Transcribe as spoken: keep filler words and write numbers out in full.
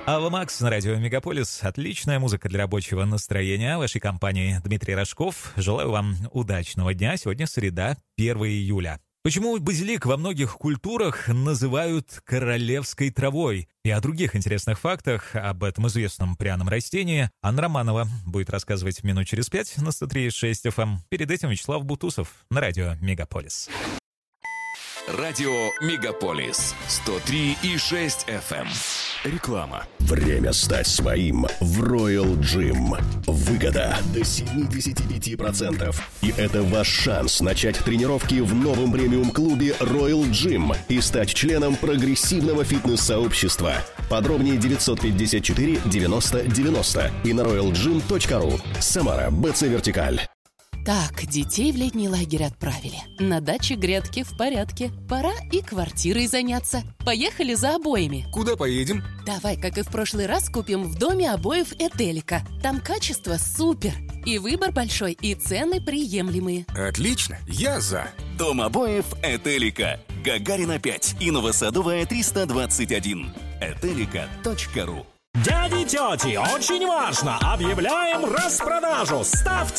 Ава Макс на радио Мегаполис. Отличная музыка для рабочего настроения. В вашей компании Дмитрий Рожков. Желаю вам удачного дня. Сегодня среда, первое июля. Почему базилик во многих культурах называют королевской травой? И о других интересных фактах об этом известном пряном растении Анна Романова будет рассказывать минут через пять на сто три и шесть эф эм. Перед этим Вячеслав Бутусов на радио Мегаполис. Радио Мегаполис сто три и шесть эф эм. Реклама. Время стать своим в Royal Gym. Выгода до семьдесят пять процентов. И это ваш шанс начать тренировки в новом премиум-клубе Royal Gym и стать членом прогрессивного фитнес-сообщества. Подробнее девятьсот пятьдесят четыре девяносто девяносто и на роял джим точка ру. Самара, БЦ Вертикаль. Так, детей в летний лагерь отправили. На даче грядки в порядке. Пора и квартирой заняться. Поехали за обоями. Куда поедем? Давай, как и в прошлый раз, купим в доме обоев Этелика. Там качество супер. И выбор большой, и цены приемлемые. Отлично, я за. Дом обоев Этелика. Гагарина пять и Новосадовая триста двадцать один. этелика точка ру. Дяди и тети, очень важно! Объявляем распродажу! Ставьте